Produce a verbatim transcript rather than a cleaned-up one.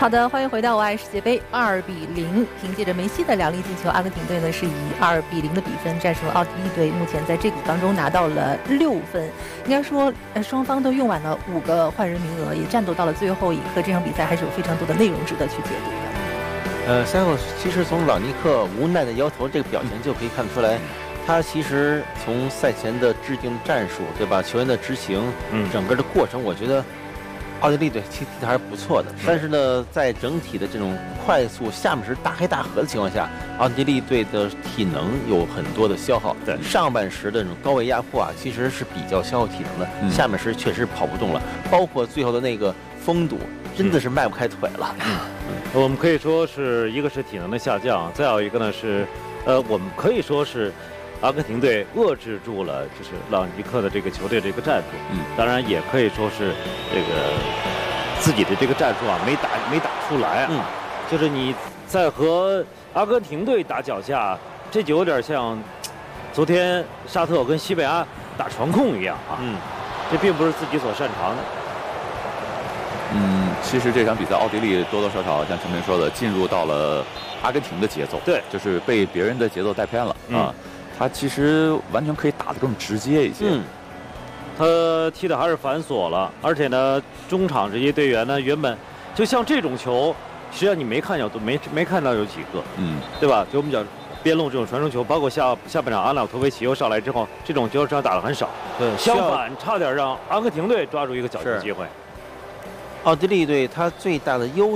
好的，欢迎回到我爱世界杯，二比零，凭借着梅西的两粒进球，阿根廷队呢是以二比零的比分战胜了奥地利队，目前在这组当中拿到了六分。应该说，呃，双方都用完了五个换人名额，也战斗到了最后一刻，这场比赛还是有非常多的内容值得去解读的。 呃，赛后其实从朗尼克无奈的摇头这个表情就可以看出来。他其实从赛前的制定战术，对吧？球员的执行，嗯，整个的过程，我觉得奥地利队踢踢的还是不错的。但是呢，在整体的这种快速下半时大开大合的情况下，奥地利队的体能有很多的消耗。对，上半时的这种高位压迫啊，其实是比较消耗体能的。嗯、下半时确实跑不动了，包括最后的那个封堵，真的是迈不开腿了。 嗯，嗯我们可以说是一个是体能的下降，再有一个呢是，呃，我们可以说是。阿根廷队遏制住了，就是朗尼克的这个球队这个战术，嗯，当然也可以说是这个自己的这个战术啊没打没打出来啊，嗯，就是你在和阿根廷队打脚下，这就有点像昨天沙特跟西班牙打传控一样啊，嗯，这并不是自己所擅长的。 嗯，其实这场比赛奥地利多多少少像陈明说的，进入到了阿根廷的节奏，对，就是被别人的节奏带偏了、嗯、啊。他其实完全可以打得更直接一些，嗯， 他踢的还是繁琐了，而且呢，中场这些队员呢，原本就像这种球，实际上你没看有没没看到有几个，嗯，对吧？就我们讲边路这种传中球，包括下下半场阿纳托维奇又上来之后，这种球实际上打得很少，对，相反差点让阿根廷队抓住一个侥幸机会。 奥地利队他最大的优